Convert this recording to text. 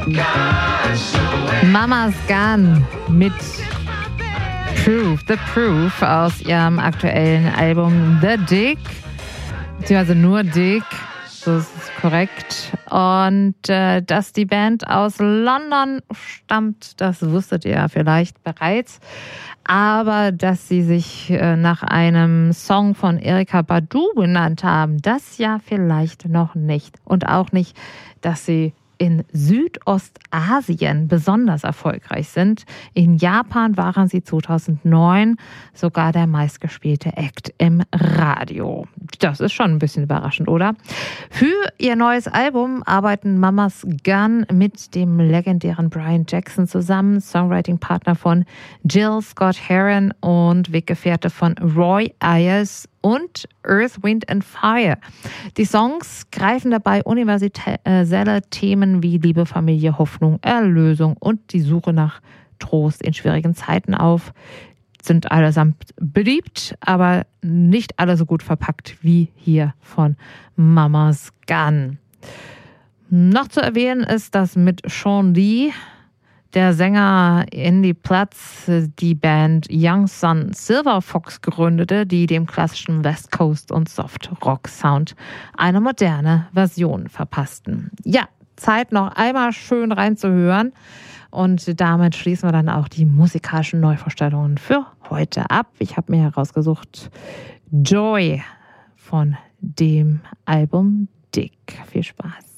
Mama's Gun mit The Proof aus ihrem aktuellen Album The Dig, beziehungsweise nur Dig, so ist es korrekt. Und dass die Band aus London stammt, das wusstet ihr ja vielleicht bereits. Aber dass sie sich nach einem Song von Erykah Badu benannt haben, das ja vielleicht noch nicht. Und auch nicht, dass sie in Südostasien besonders erfolgreich sind. In Japan waren sie 2009 sogar der meistgespielte Act im Radio. Das ist schon ein bisschen überraschend, oder? Für ihr neues Album arbeiten Mama's Gun mit dem legendären Brian Jackson zusammen, Songwriting-Partner von Jill Scott Heron und Weggefährte von Roy Ayers und Earth, Wind and Fire. Die Songs greifen dabei universelle Themen wie Liebe, Familie, Hoffnung, Erlösung und die Suche nach Trost in schwierigen Zeiten auf. Sind allesamt beliebt, aber nicht alle so gut verpackt wie hier von Mama's Gun. Noch zu erwähnen ist, dass mit Sean Lee der Sänger Andy Platz die Band Young Sun Silver Fox gründete, die dem klassischen West Coast und Soft Rock Sound eine moderne Version verpassten. Ja, Zeit noch einmal schön reinzuhören. Und damit schließen wir dann auch die musikalischen Neuvorstellungen für heute ab. Ich habe mir herausgesucht Joy von dem Album Dig. Viel Spaß.